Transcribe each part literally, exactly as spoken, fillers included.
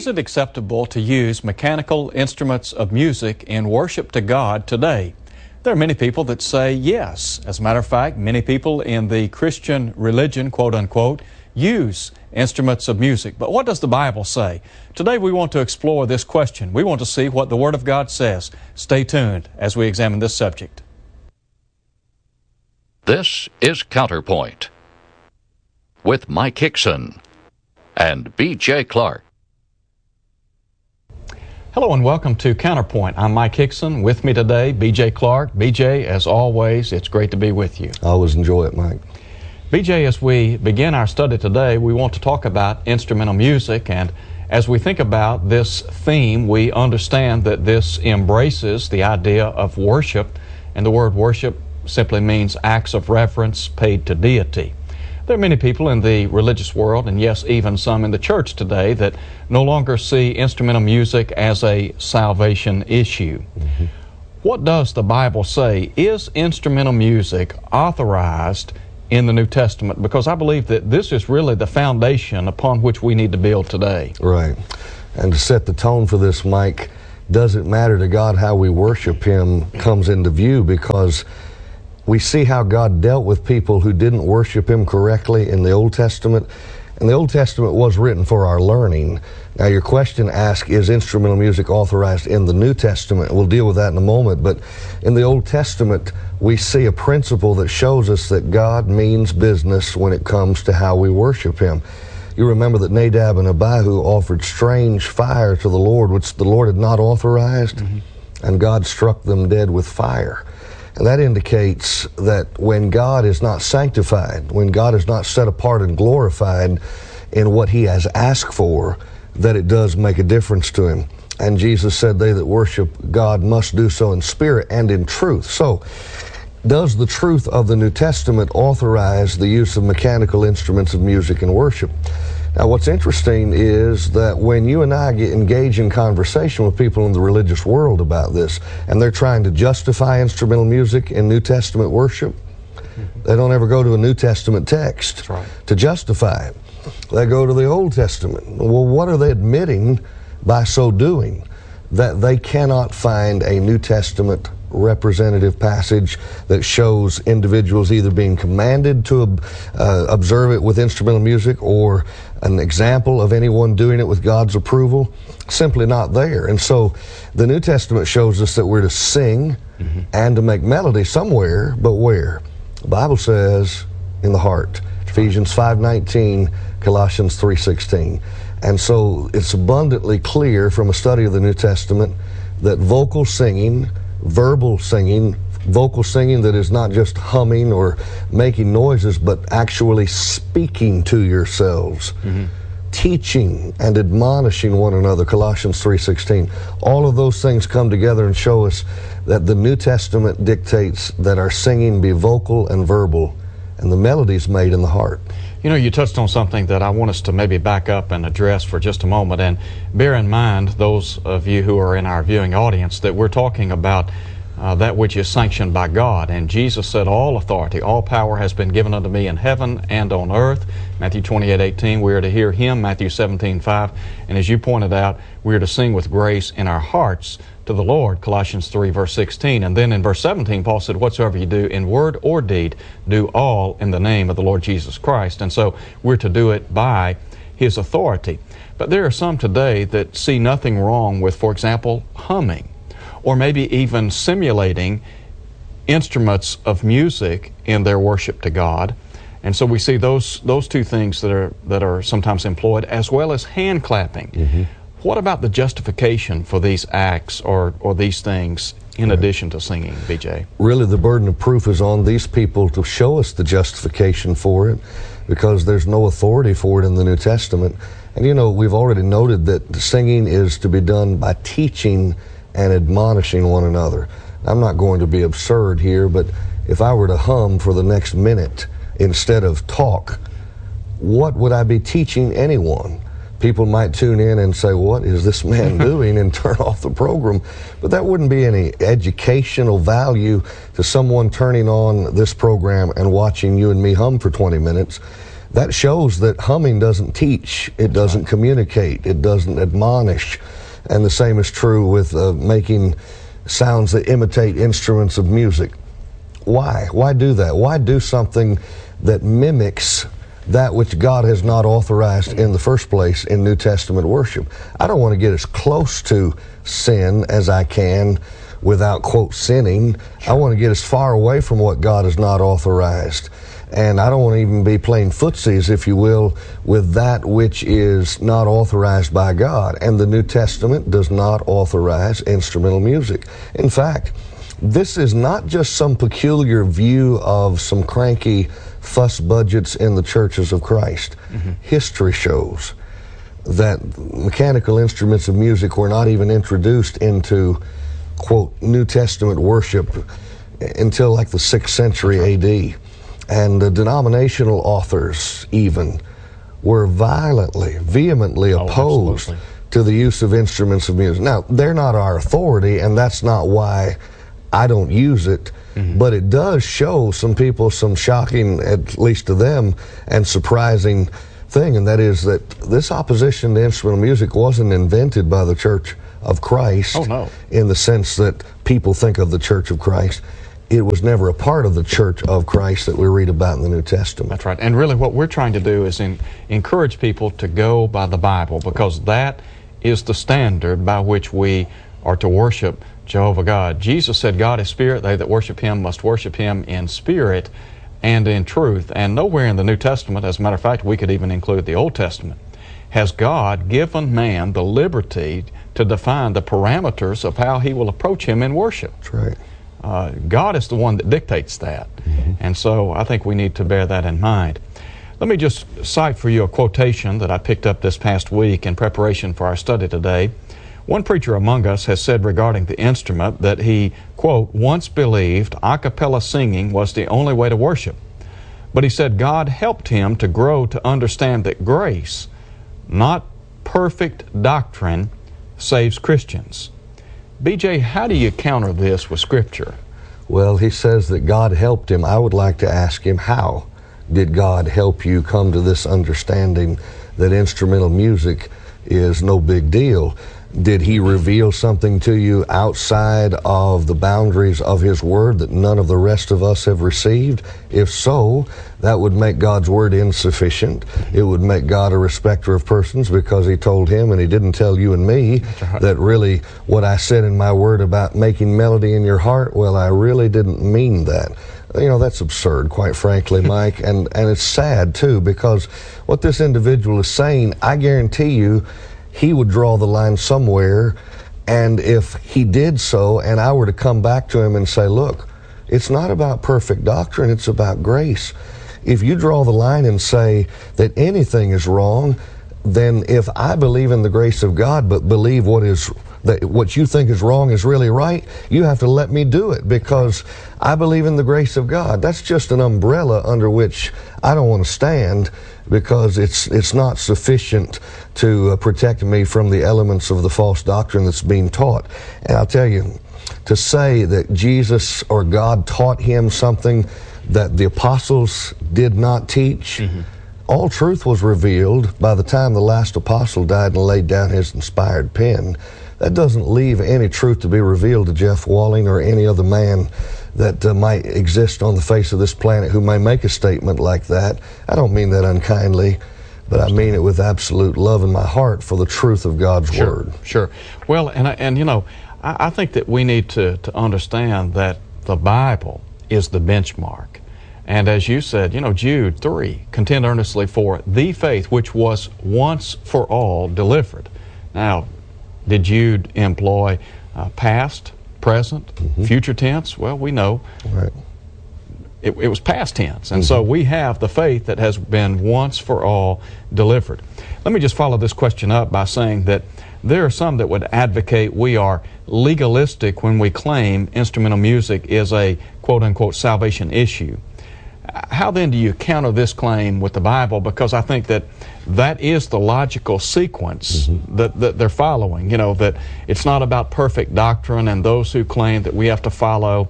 Is it acceptable to use mechanical instruments of music in worship to God today? There are many people that say yes. As a matter of fact, many people in the Christian religion, quote unquote, use instruments of music. But what does the Bible say? Today we want to explore this question. We want to see what the Word of God says. Stay tuned as we examine this subject. This is Counterpoint with Mike Hickson and B J Clark. Hello and welcome to Counterpoint. I'm Mike Hickson. With me today, B J Clark. B J, as always, it's great to be with you. I always enjoy it, Mike. B J, as we begin our study today, we want to talk about instrumental music, and as we think about this theme, we understand that this embraces the idea of worship, and the word worship simply means acts of reverence paid to deity. There are many people in the religious world, and yes, even some in the church today, that no longer see instrumental music as a salvation issue. Mm-hmm. What does the Bible say? Is instrumental music authorized in the New Testament? Because I believe that this is really the foundation upon which we need to build today. Right. And to set the tone for this, Mike, does it matter to God how we worship Him comes into view, because we see how God dealt with people who didn't worship Him correctly in the Old Testament. And the Old Testament was written for our learning. Now, your question asks, is instrumental music authorized in the New Testament? We'll deal with that in a moment. But in the Old Testament, we see a principle that shows us that God means business when it comes to how we worship Him. You remember that Nadab and Abihu offered strange fire to the Lord, which the Lord had not authorized, mm-hmm. and God struck them dead with fire. And that indicates that when God is not sanctified, when God is not set apart and glorified in what He has asked for, that it does make a difference to Him. And Jesus said, they that worship God must do so in spirit and in truth. So, does the truth of the New Testament authorize the use of mechanical instruments of music in worship? Now, what's interesting is that when you and I get engaged in conversation with people in the religious world about this, and they're trying to justify instrumental music in New Testament worship, mm-hmm. they don't ever go to a New Testament text That's right. to justify it. They go to the Old Testament. Well, what are they admitting by so doing? That they cannot find a New Testament representative passage that shows individuals either being commanded to uh, observe it with instrumental music, or an example of anyone doing it with God's approval. Simply not there. And so the New Testament shows us that we're to sing mm-hmm. and to make melody somewhere, but where? The Bible says in the heart. Ephesians five nineteen, Colossians three sixteen. And so it's abundantly clear from a study of the New Testament that vocal singing, verbal singing, vocal singing that is not just humming or making noises, but actually speaking to yourselves, mm-hmm. teaching and admonishing one another, Colossians three sixteen. All of those things come together and show us that the New Testament dictates that our singing be vocal and verbal, and the melody's made in the heart. You know, you touched on something that I want us to maybe back up and address for just a moment, and bear in mind, those of you who are in our viewing audience, that we're talking about uh, that which is sanctioned by God. And Jesus said, all authority, all power has been given unto me in heaven and on earth. Matthew twenty-eight eighteen, we are to hear Him, Matthew seventeen five. And as you pointed out, we are to sing with grace in our hearts to the Lord, Colossians three, verse sixteen. And then in verse seventeen, Paul said, whatsoever you do in word or deed, do all in the name of the Lord Jesus Christ. And so we're to do it by His authority. But there are some today that see nothing wrong with, for example, humming, or maybe even simulating instruments of music in their worship to God. And so we see those those two things that are that are sometimes employed, as well as hand clapping. Mm-hmm. What about the justification for these acts or, or these things in right. addition to singing, B J? Really, the burden of proof is on these people to show us the justification for it, because there's no authority for it in the New Testament. And you know, we've already noted that singing is to be done by teaching and admonishing one another. I'm not going to be absurd here, but if I were to hum for the next minute instead of talk, what would I be teaching anyone? People might tune in and say, what is this man doing, and turn off the program. But that wouldn't be any educational value to someone turning on this program and watching you and me hum for twenty minutes. that shows that humming doesn't teach, it doesn't communicate, it doesn't admonish. And the same is true with uh, making sounds that imitate instruments of music. Why? Why do that? Why do something that mimics that which God has not authorized in the first place in New Testament worship? I don't want to get as close to sin as I can without, quote, sinning. I want to get as far away from what God has not authorized. And I don't want to even be playing footsies, if you will, with that which is not authorized by God. And the New Testament does not authorize instrumental music. In fact, this is not just some peculiar view of some cranky fuss budgets in the churches of Christ. Mm-hmm. History shows that mechanical instruments of music were not even introduced into, quote, New Testament worship until like the sixth century A D. And the denominational authors even were violently, vehemently opposed oh, to the use of instruments of music. Now, they're not our authority, and that's not why I don't use it, mm-hmm. but it does show some people some shocking, at least to them, and surprising thing, and that is that this opposition to instrumental music wasn't invented by the Church of Christ. Oh, no. In the sense that people think of the Church of Christ. It was never a part of the Church of Christ that we read about in the New Testament. That's right. And really what we're trying to do is in, encourage people to go by the Bible, because that is the standard by which we are to worship Jehovah God. Jesus said, God is spirit. They that worship him must worship him in spirit and in truth. And nowhere in the New Testament, as a matter of fact, we could even include the Old Testament, has God given man the liberty to define the parameters of how he will approach him in worship. That's right. Uh, God is the one that dictates that. Mm-hmm. And so I think we need to bear that in mind. Let me just cite for you a quotation that I picked up this past week in preparation for our study today. One preacher among us has said regarding the instrument that he, quote, once believed a cappella singing was the only way to worship. But he said God helped him to grow to understand that grace, not perfect doctrine, saves Christians. B J, how do you counter this with Scripture? Well, he says that God helped him. I would like to ask him, how did God help you come to this understanding that instrumental music is no big deal? Did he reveal something to you outside of the boundaries of his word that none of the rest of us have received? If so, that would make God's word insufficient. It would make God a respecter of persons, because he told him, and he didn't tell you and me, right, that really what I said in my word about making melody in your heart, well, I really didn't mean that. You know, that's absurd, quite frankly, Mike, and, and it's sad, too, because what this individual is saying, I guarantee you, he would draw the line somewhere, and if he did so, and I were to come back to him and say, look, it's not about perfect doctrine, it's about grace. If you draw the line and say that anything is wrong, then if I believe in the grace of God, but believe what is that what you think is wrong is really right, you have to let me do it, because I believe in the grace of God. That's just an umbrella under which I don't want to stand, because it's it's not sufficient to uh, protect me from the elements of the false doctrine that's being taught. And I'll tell you, to say that Jesus or God taught him something that the apostles did not teach, mm-hmm. all truth was revealed by the time the last apostle died and laid down his inspired pen. That doesn't leave any truth to be revealed to Jeff Walling or any other man that uh, might exist on the face of this planet who may make a statement like that. I don't mean that unkindly, but I mean it with absolute love in my heart for the truth of God's sure, word. Sure. Well, and, and you know, I, I think that we need to, to understand that the Bible is the benchmark. And as you said, you know, Jude three, contend earnestly for the faith which was once for all delivered. Now, did Jude employ uh, past, present, mm-hmm. future tense? Well, we know right. it, it was past tense. And mm-hmm. so we have the faith that has been once for all delivered. Let me just follow this question up by saying that there are some that would advocate we are legalistic when we claim instrumental music is a quote-unquote salvation issue. How then do you counter this claim with the Bible? Because I think that that is the logical sequence mm-hmm. that, that they're following. You know, that it's not about perfect doctrine, and those who claim that we have to follow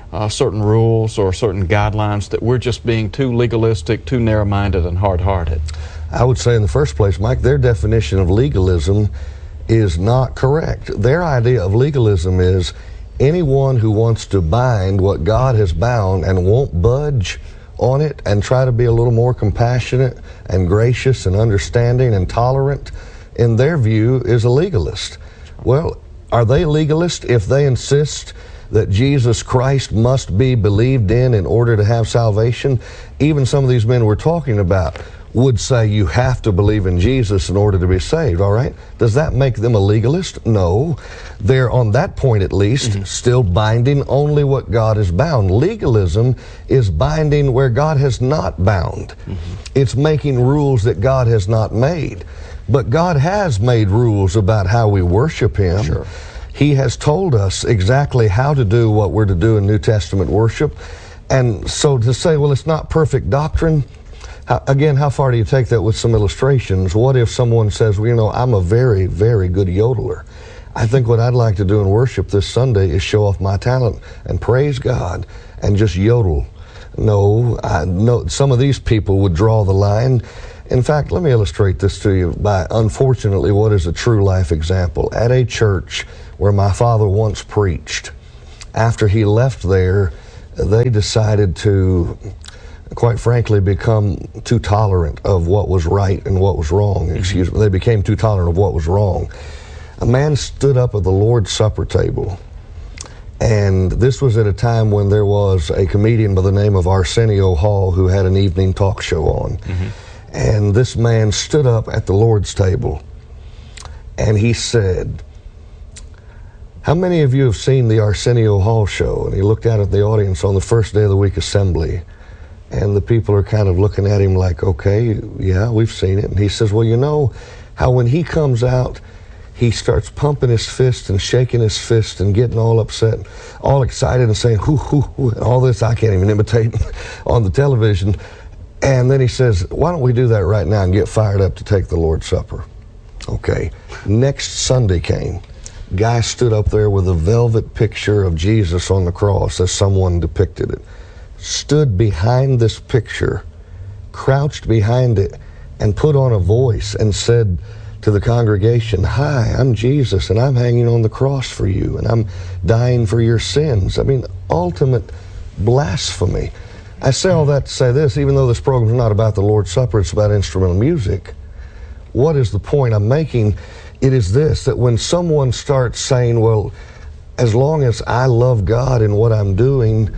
uh, certain rules or certain guidelines, that we're just being too legalistic, too narrow-minded, and hard-hearted? I would say in the first place, Mike, their definition of legalism is not correct. Their idea of legalism is anyone who wants to bind what God has bound and won't budge on it and try to be a little more compassionate and gracious and understanding and tolerant, in their view, is a legalist. Well, are they legalist if they insist that Jesus Christ must be believed in in order to have salvation? Even some of these men we're talking about would say you have to believe in Jesus in order to be saved, all right? Does that make them a legalist? No. They're, on that point at least, mm-hmm. still binding only what God has bound. Legalism is binding where God has not bound. Mm-hmm. It's making rules that God has not made. But God has made rules about how we worship Him. Sure. He has told us exactly how to do what we're to do in New Testament worship. And so to say, well, it's not perfect doctrine, How, again, how far do you take that with some illustrations? What if someone says, well, you know, I'm a very, very good yodeler. I think what I'd like to do in worship this Sunday is show off my talent and praise God and just yodel. No, I, no, some of these people would draw the line. In fact, let me illustrate this to you by, unfortunately, what is a true life example. At a church where my father once preached, after he left there, they decided to, quite frankly, become too tolerant of what was right and what was wrong. Excuse me. They became too tolerant of what was wrong. A man stood up at the Lord's Supper table, and this was at a time when there was a comedian by the name of Arsenio Hall who had an evening talk show on. Mm-hmm. And this man stood up at the Lord's table, and he said, how many of you have seen the Arsenio Hall show? And he looked out at the audience on the first day of the week assembly. And the people are kind of looking at him like, okay, yeah, we've seen it. And he says, well, you know how when he comes out, he starts pumping his fist and shaking his fist and getting all upset, all excited and saying, hoo, hoo, hoo, and all this I can't even imitate on the television. And then he says, why don't we do that right now and get fired up to take the Lord's Supper? Okay. Next Sunday came. Guy stood up there with a velvet picture of Jesus on the cross as someone depicted it. Stood behind this picture, crouched behind it, and put on a voice and said to the congregation, hi, I'm Jesus, and I'm hanging on the cross for you, and I'm dying for your sins. I mean, ultimate blasphemy. I say all that to say this, even though this program is not about the Lord's Supper, it's about instrumental music. What is the point I'm making? It is this, that when someone starts saying, well, as long as I love God in what I'm doing,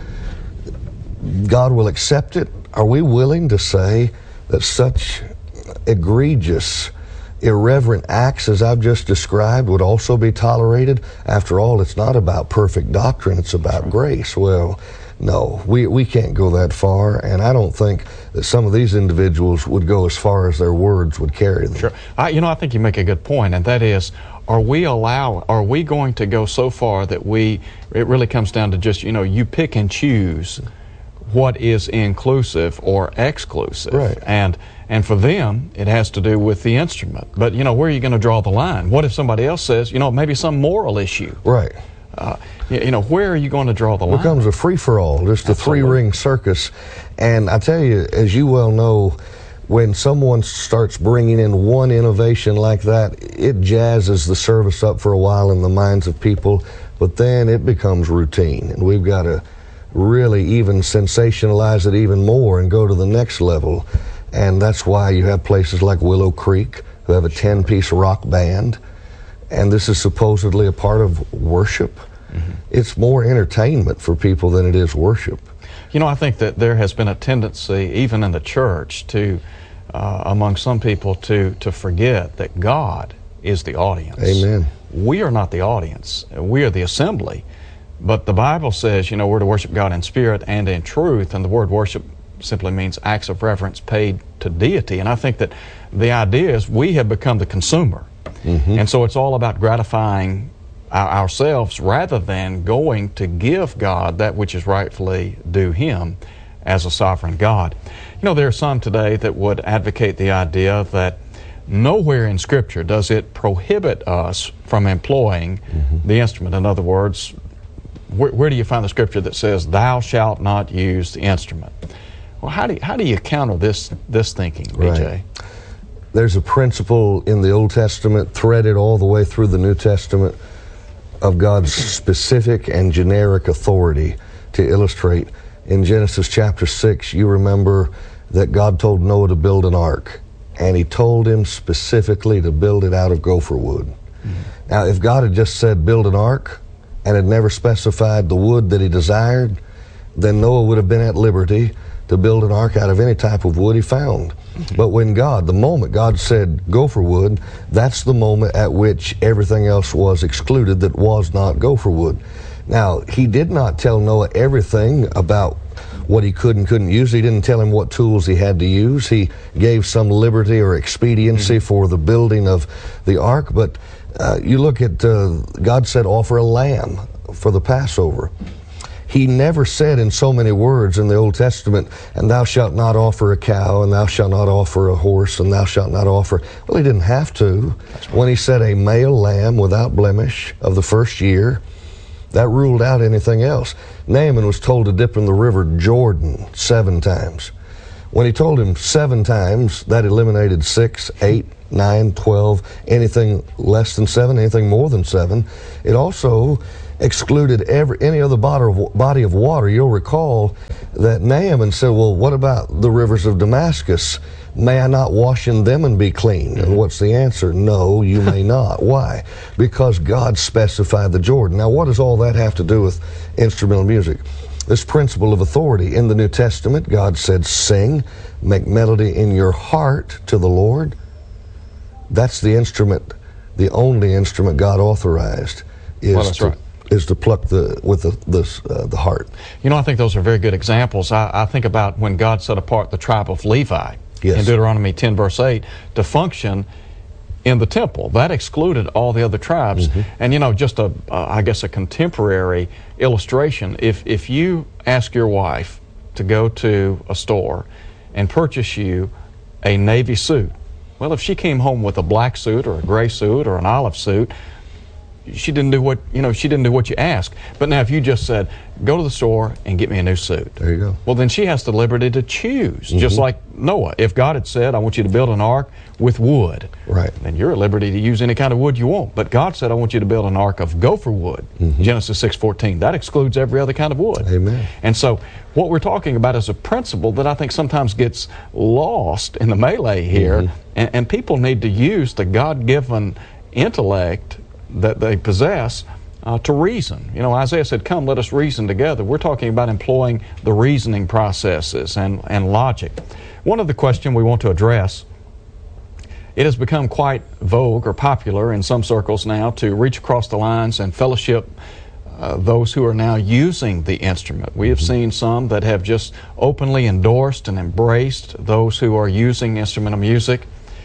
God will accept it. Are we willing to say that such egregious, irreverent acts as I've just described would also be tolerated? After all, it's not about perfect doctrine, it's about right. grace. Well, no, we, we can't go that far, and I don't think that some of these individuals would go as far as their words would carry them. Sure. I, you know, I think you make a good point, and that is, are we allow, are we going to go so far that we, it really comes down to just, you know, you pick and choose what is inclusive or exclusive. Right. And and for them, it has to do with the instrument. But, you know, where are you going to draw the line? What if somebody else says, you know, maybe some moral issue? Right. Uh, you, you know, where are you going to draw the it line? It becomes a free-for-all, just a Absolutely. three-ring circus. And I tell you, as you well know, when someone starts bringing in one innovation like that, it jazzes the service up for a while in the minds of people, but then it becomes routine. And we've got to really even sensationalize it even more and go to the next level. And that's why you have places like Willow Creek who have a ten-piece rock band, and this is supposedly a part of worship. Mm-hmm. It's more entertainment for people than it is worship. You know, I think that there has been a tendency, even in the church, to uh, among some people to to forget that God is the audience. Amen. We are not the audience. We are the assembly. But the Bible says, you know, we're to worship God in spirit and in truth, and the word worship simply means acts of reverence paid to deity. And I think that the idea is we have become the consumer. Mm-hmm. And so it's all about gratifying our, ourselves rather than going to give God that which is rightfully due Him as a sovereign God. You know, there are some today that would advocate the idea that nowhere in Scripture does it prohibit us from employing mm-hmm. the instrument. In other words, where, where do you find the scripture that says, "Thou shalt not use the instrument"? Well, how do you, how do you counter this this thinking, B J? Right. There's a principle in the Old Testament threaded all the way through the New Testament of God's specific and generic authority to illustrate. In Genesis chapter six, you remember that God told Noah to build an ark, and he told him specifically to build it out of gopher wood. Mm-hmm. Now, if God had just said build an ark and had never specified the wood that he desired, then Noah would have been at liberty to build an ark out of any type of wood he found. Mm-hmm. But when God, the moment God said gopher wood, that's the moment at which everything else was excluded that was not gopher wood. Now, he did not tell Noah everything about what he could and couldn't use. He didn't tell him what tools he had to use. He gave some liberty or expediency mm-hmm. for the building of the ark. But uh, you look at, uh, God said, offer a lamb for the Passover. He never said in so many words in the Old Testament, and thou shalt not offer a cow, and thou shalt not offer a horse, and thou shalt not offer. Well, he didn't have to. Right. When he said a male lamb without blemish of the first year, that ruled out anything else. Naaman was told to dip in the river Jordan seven times. When he told him seven times, that eliminated six, eight, nine, twelve, anything less than seven, anything more than seven. It also excluded every any other body of, body of water. You'll recall that Naaman said, well, what about the rivers of Damascus? May I not wash in them and be clean? Mm-hmm. And what's the answer? No, you may not. Why? Because God specified the Jordan. Now, what does all that have to do with instrumental music? This principle of authority. In the New Testament, God said, sing, make melody in your heart to the Lord. That's the instrument, the only instrument God authorized is well, that's to, right. is to pluck the with the the, uh, the heart. You know, I think those are very good examples. I, I think about when God set apart the tribe of Levi yes. in Deuteronomy ten, verse eight, to function in the temple. That excluded all the other tribes. Mm-hmm. And you know, just a, uh, I guess, a contemporary illustration, if, if you ask your wife to go to a store and purchase you a navy suit, well, if she came home with a black suit or a gray suit or an olive suit, she didn't do what, you know, she didn't do what you asked. But now if you just said, go to the store and get me a new suit. There you go. Well, then she has the liberty to choose, mm-hmm. just like Noah. If God had said, I want you to build an ark with wood, right, then you're at liberty to use any kind of wood you want. But God said, I want you to build an ark of gopher wood, mm-hmm. Genesis six fourteen. That excludes every other kind of wood. Amen. And so what we're talking about is a principle that I think sometimes gets lost in the melee here, mm-hmm. and, and people need to use the God-given intellect that they possess uh, to reason. You know, Isaiah said, come, let us reason together. We're talking about employing the reasoning processes and, and logic. One of the questions we want to address, it has become quite vogue or popular in some circles now to reach across the lines and fellowship uh, those who are now using the instrument. We have seen some that have just openly endorsed and embraced those who are using instrumental music.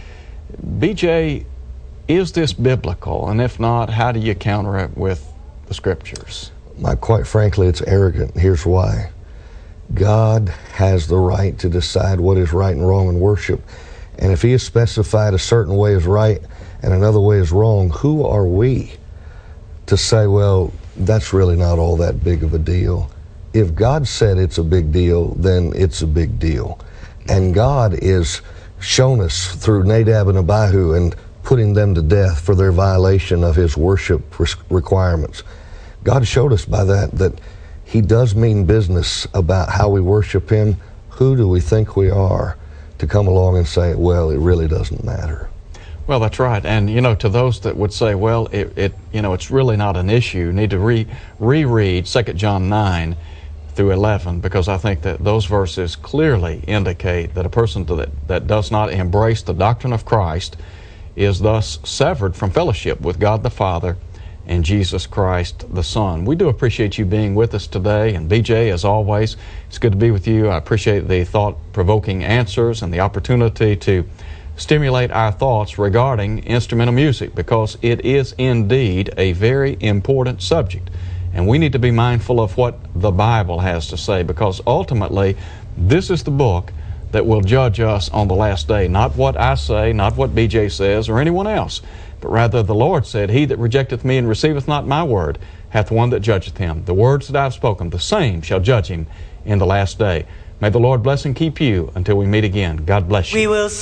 B J, is this biblical? And if not, how do you counter it with the scriptures? My, quite frankly, it's arrogant. Here's why. God has the right to decide what is right and wrong in worship. And if he has specified a certain way is right and another way is wrong, who are we to say, well, that's really not all that big of a deal? If God said it's a big deal, then it's a big deal. And God is shown us through Nadab and Abihu and putting them to death for their violation of his worship requirements. God showed us by that that he does mean business about how we worship him. Who do we think we are to come along and say, well, it really doesn't matter? Well, that's right. And, you know, to those that would say, well, it, it you know, it's really not an issue, need to re reread Second John nine through eleven, because I think that those verses clearly indicate that a person that, that does not embrace the doctrine of Christ is thus severed from fellowship with God the Father and Jesus Christ the Son. We do appreciate you being with us today, and B J, as always, it's good to be with you. I appreciate the thought-provoking answers and the opportunity to stimulate our thoughts regarding instrumental music, because it is indeed a very important subject, and we need to be mindful of what the Bible has to say, because ultimately this is the book that will judge us on the last day. Not what I say, not what B J says, or anyone else, but rather the Lord said, He that rejecteth me and receiveth not my word hath one that judgeth him. The words that I have spoken, the same shall judge him in the last day. May the Lord bless and keep you until we meet again. God bless you. We will